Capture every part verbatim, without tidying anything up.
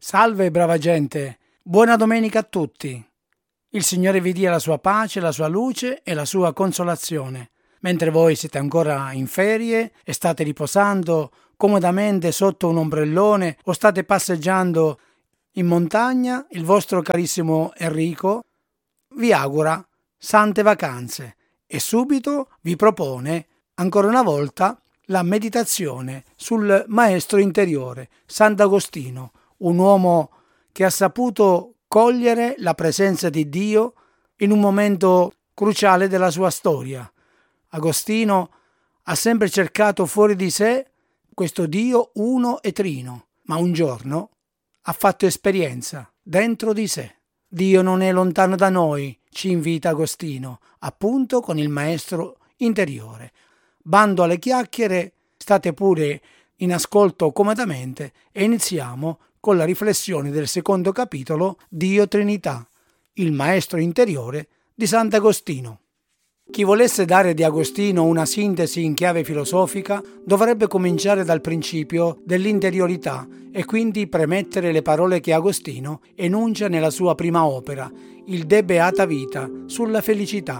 Salve brava gente, buona domenica a tutti. Il Signore vi dia la sua pace, la sua luce e la sua consolazione. Mentre voi siete ancora in ferie e state riposando comodamente sotto un ombrellone o state passeggiando in montagna, il vostro carissimo Enrico vi augura sante vacanze e subito vi propone ancora una volta la meditazione sul maestro interiore, Sant'Agostino, un uomo che ha saputo cogliere la presenza di Dio in un momento cruciale della sua storia. Agostino ha sempre cercato fuori di sé questo Dio uno e trino, ma un giorno ha fatto esperienza dentro di sé. Dio non è lontano da noi, ci invita Agostino, appunto con il maestro interiore. Bando alle chiacchiere, state pure in ascolto comodamente e iniziamo con la riflessione del secondo capitolo, Dio Trinità, il maestro interiore di Sant'Agostino. Chi volesse dare di Agostino una sintesi in chiave filosofica dovrebbe cominciare dal principio dell'interiorità e quindi premettere le parole che Agostino enuncia nella sua prima opera, il De Beata Vita, sulla felicità.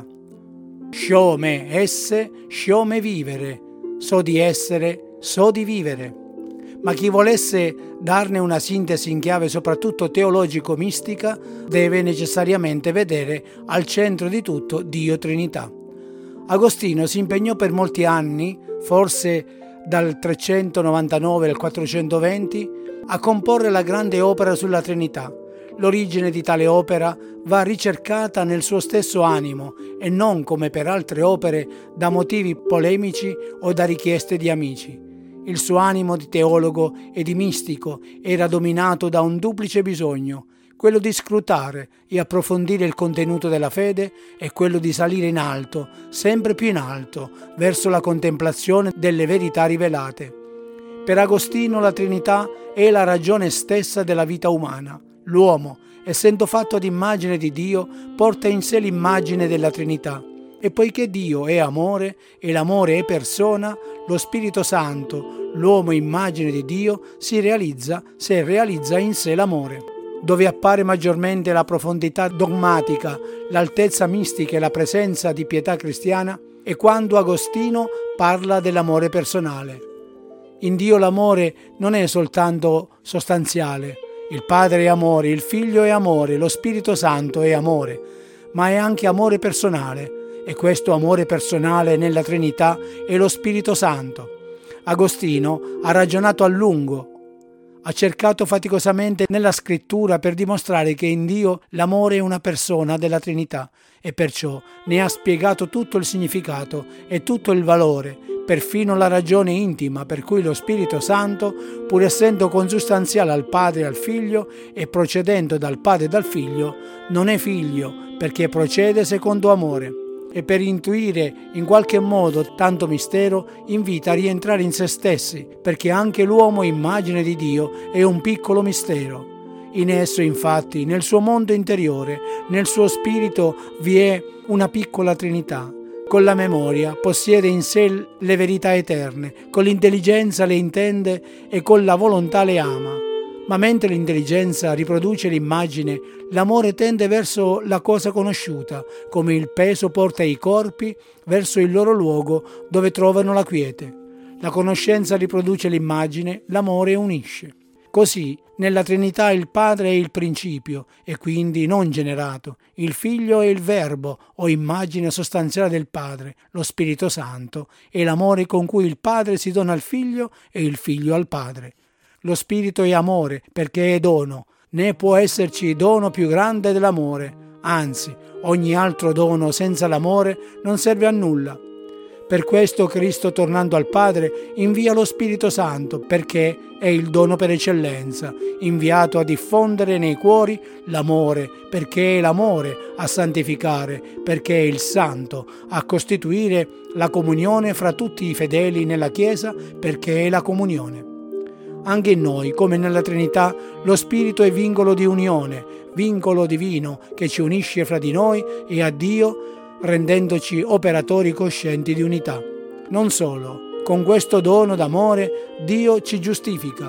Scio me esse, scio me vivere, so di essere, so di vivere. Ma chi volesse darne una sintesi in chiave soprattutto teologico-mistica deve necessariamente vedere al centro di tutto Dio Trinità. Agostino si impegnò per molti anni, forse dal trecentonovantanove al quattrocentoventi, a comporre la grande opera sulla Trinità. L'origine di tale opera va ricercata nel suo stesso animo e non come per altre opere da motivi polemici o da richieste di amici. Il suo animo di teologo e di mistico era dominato da un duplice bisogno, quello di scrutare e approfondire il contenuto della fede e quello di salire in alto, sempre più in alto, verso la contemplazione delle verità rivelate. Per Agostino la Trinità è la ragione stessa della vita umana. L'uomo, essendo fatto ad immagine di Dio, porta in sé l'immagine della Trinità. E poiché Dio è amore e l'amore è persona, lo Spirito Santo, l'uomo immagine di Dio, si realizza se realizza in sé l'amore. Dove appare maggiormente la profondità dogmatica, l'altezza mistica e la presenza di pietà cristiana è quando Agostino parla dell'amore personale. In Dio l'amore non è soltanto sostanziale. Il Padre è amore, il Figlio è amore, lo Spirito Santo è amore, ma è anche amore personale. E questo amore personale nella Trinità è lo Spirito Santo. Agostino ha ragionato a lungo, ha cercato faticosamente nella scrittura per dimostrare che in Dio l'amore è una persona della Trinità e perciò ne ha spiegato tutto il significato e tutto il valore, perfino la ragione intima per cui lo Spirito Santo, pur essendo consustanziale al Padre e al Figlio e procedendo dal Padre e dal Figlio, non è figlio perché procede secondo amore. E per intuire in qualche modo tanto mistero invita a rientrare in se stessi, perché anche l'uomo immagine di Dio è un piccolo mistero. In esso, infatti, nel suo mondo interiore, nel suo spirito, vi è una piccola Trinità. Con la memoria possiede in sé le verità eterne, con l'intelligenza le intende e con la volontà le ama. Ma mentre l'intelligenza riproduce l'immagine, l'amore tende verso la cosa conosciuta, come il peso porta i corpi verso il loro luogo dove trovano la quiete. La conoscenza riproduce l'immagine, l'amore unisce. Così, nella Trinità il Padre è il principio e quindi non generato, il Figlio è il Verbo o immagine sostanziale del Padre, lo Spirito Santo è l'amore con cui il Padre si dona al Figlio e il Figlio al Padre. Lo Spirito è amore perché è dono, né può esserci dono più grande dell'amore, anzi, ogni altro dono senza l'amore non serve a nulla. Per questo Cristo, tornando al Padre, invia lo Spirito Santo, perché è il dono per eccellenza, inviato a diffondere nei cuori l'amore, perché è l'amore a santificare, perché è il Santo a costituire la comunione fra tutti i fedeli nella Chiesa, perché è la comunione. Anche in noi, come nella Trinità, lo Spirito è vincolo di unione, vincolo divino che ci unisce fra di noi e a Dio, rendendoci operatori coscienti di unità. Non solo, con questo dono d'amore Dio ci giustifica.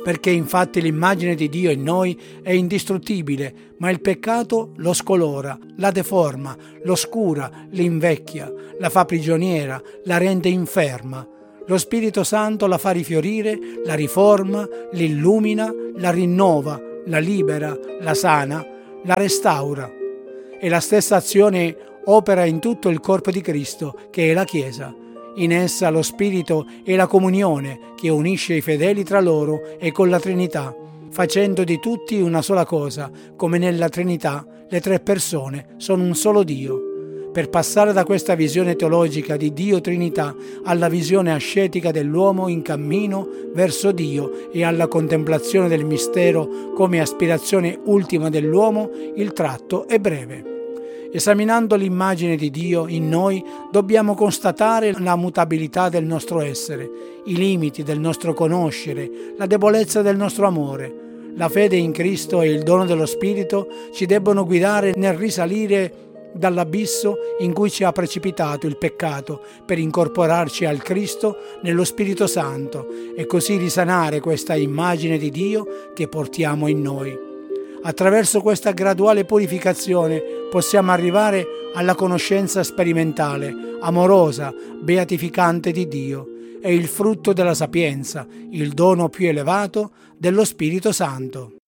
perché infatti l'immagine di Dio in noi è indistruttibile, ma il peccato lo scolora, la deforma, lo scura, l'invecchia, la fa prigioniera, la rende inferma. Lo Spirito Santo la fa rifiorire, la riforma, l'illumina, la rinnova, la libera, la sana, la restaura. E la stessa azione opera in tutto il corpo di Cristo, che è la Chiesa. In essa lo Spirito è la comunione che unisce i fedeli tra loro e con la Trinità, facendo di tutti una sola cosa, come nella Trinità le tre persone sono un solo Dio. Per passare da questa visione teologica di Dio Trinità alla visione ascetica dell'uomo in cammino verso Dio e alla contemplazione del mistero come aspirazione ultima dell'uomo, il tratto è breve. Esaminando l'immagine di Dio in noi, dobbiamo constatare la mutabilità del nostro essere, i limiti del nostro conoscere, la debolezza del nostro amore. La fede in Cristo e il dono dello Spirito ci debbono guidare nel risalire dall'abisso in cui ci ha precipitato il peccato per incorporarci al Cristo nello Spirito Santo e così risanare questa immagine di Dio che portiamo in noi. Attraverso questa graduale purificazione possiamo arrivare alla conoscenza sperimentale, amorosa, beatificante di Dio. È il frutto della sapienza, il dono più elevato dello Spirito Santo.